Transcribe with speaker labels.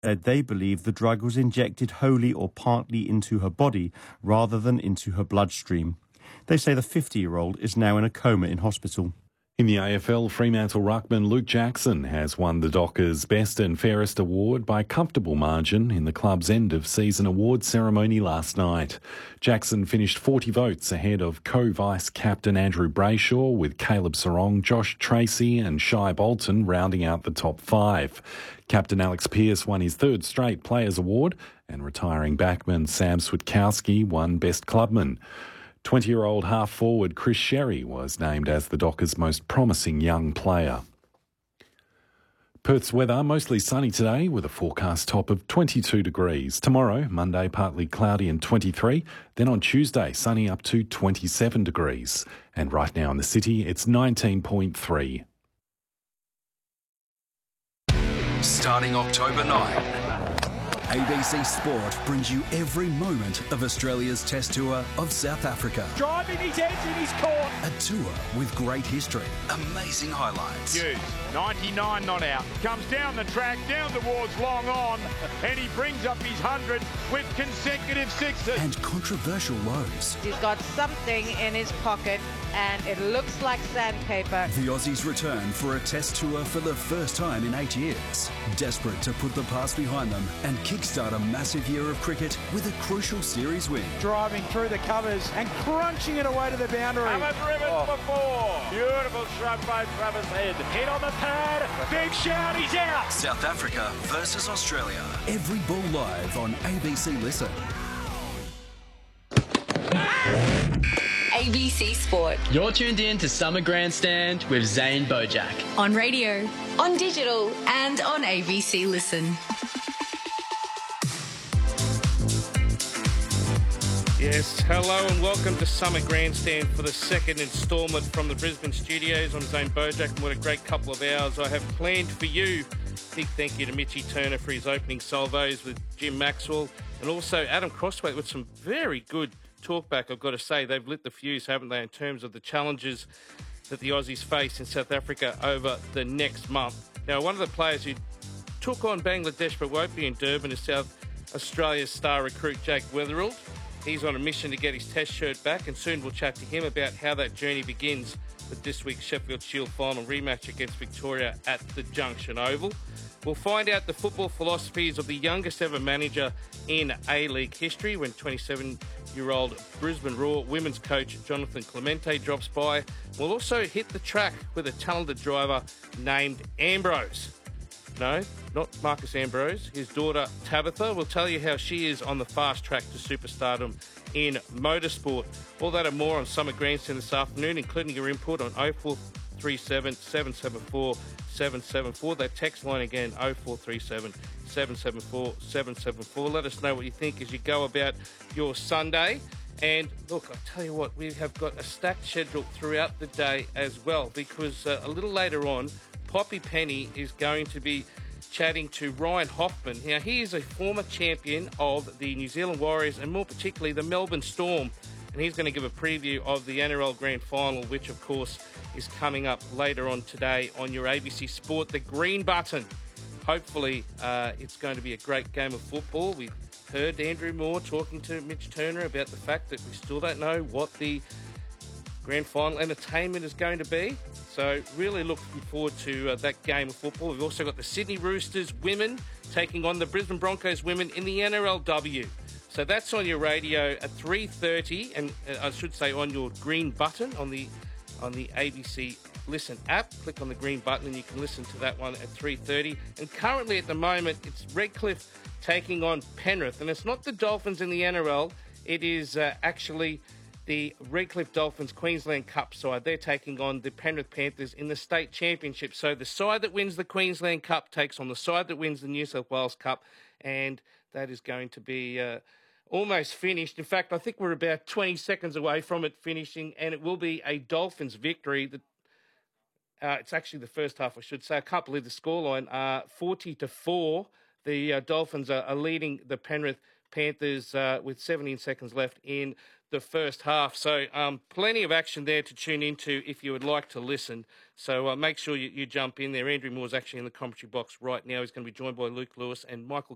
Speaker 1: they believe the drug was injected wholly or partly into her body rather than into her bloodstream. They say the 50-year-old is now in a coma in hospital.
Speaker 2: In the AFL, Fremantle ruckman Luke Jackson has won the Dockers Best and Fairest award by comfortable margin in the club's end-of-season awards ceremony last night. Jackson finished 40 votes ahead of co-vice captain Andrew Brayshaw, with Caleb Sarong, Josh Tracy and Shai Bolton rounding out the top five. Captain Alex Pearce won his third straight Players Award, and retiring backman Sam Switkowski won Best Clubman. 20-year-old half-forward Chris Sherry was named as the Dockers' most promising young player. Perth's weather mostly sunny today with a forecast top of 22 degrees. Tomorrow, Monday, partly cloudy and 23. Then on Tuesday, sunny up to 27 degrees. And right now in the city, it's 19.3.
Speaker 3: Starting October 9. ABC Sport brings you every moment of Australia's Test Tour of South Africa.
Speaker 4: Driving his edge and he's caught.
Speaker 3: A tour with great history, amazing highlights.
Speaker 4: Hughes, 99 not out. Comes down the track, down towards long on, and he brings up his 100 with consecutive sixes.
Speaker 3: And controversial lows.
Speaker 5: He's got something in his pocket and it looks like sandpaper.
Speaker 3: The Aussies return for a Test Tour for the first time in 8 years. Desperate to put the past behind them and kickstart a massive year of cricket with a crucial series win.
Speaker 4: Driving through the covers and crunching it away to the boundary. Hammond driven for four. Beautiful shrub by Travis Head. Hit on the pad. Big shout, he's out.
Speaker 3: South Africa versus Australia. Every ball live on ABC Listen.
Speaker 6: ABC Sport.
Speaker 7: You're tuned in to Summer Grandstand with Zane Bojack.
Speaker 6: On radio, on digital, and on ABC Listen.
Speaker 8: Yes, hello and welcome to Summer Grandstand for the second instalment from the Brisbane studios. I'm Zane Bojack, and what a great couple of hours I have planned for you. Big thank you to Mitchie Turner for his opening salvos with Jim Maxwell, and also Adam Crosswaite with some very good talkback. I've got to say, they've lit the fuse, haven't they, in terms of the challenges that the Aussies face in South Africa over the next month. Now, one of the players who took on Bangladesh but won't be in Durban is South Australia's star recruit Jake Weatherill. He's on a mission to get his test shirt back, and soon we'll chat to him about how that journey begins with this week's Sheffield Shield final rematch against Victoria at the Junction Oval. We'll find out the football philosophies of the youngest ever manager in A-League history when 27-year-old Brisbane Roar women's coach Jonathan Clemente drops by. We'll also hit the track with a talented driver named Ambrose. No, not Marcus Ambrose. His daughter Tabitha will tell you how she is on the fast track to superstardom in motorsport. All that and more on Summer Grandstand this afternoon, including your input on 0437 774 774. That text line again, 0437 774 774. Let us know what you think as you go about your Sunday. And look, I tell you what, we have got a stacked schedule throughout the day as well, because a little later on, Poppy Penny is going to be chatting to Ryan Hoffman. Now, he is a former champion of the New Zealand Warriors and more particularly the Melbourne Storm. And he's going to give a preview of the NRL Grand Final, which, of course, is coming up later on today on your ABC Sport, the green button. Hopefully, it's going to be a great game of football. We've heard Andrew Moore talking to Mitch Turner about the fact that we still don't know what the Grand Final entertainment is going to be. So really looking forward to that game of football. We've also got the Sydney Roosters women taking on the Brisbane Broncos women in the NRLW. So that's on your radio at 3:30, and I should say on your green button on the ABC Listen app. Click on the green button and you can listen to that one at 3:30. And currently at the moment, it's Redcliffe taking on Penrith. And it's not the Dolphins in the NRL. It is actually the Redcliffe Dolphins Queensland Cup side. They're taking on the Penrith Panthers in the state championship. So the side that wins the Queensland Cup takes on the side that wins the New South Wales Cup. And that is going to be almost finished. In fact, I think we're about 20 seconds away from it finishing, and it will be a Dolphins victory. It's actually the first half, I should say. I can't believe the scoreline. 40-4. The Dolphins are leading the Penrith Panthers with 17 seconds left in the first half. So plenty of action there to tune into if you would like to listen. So make sure you jump in there. Andrew Moore's actually in the commentary box right now. He's going to be joined by Luke Lewis and Michael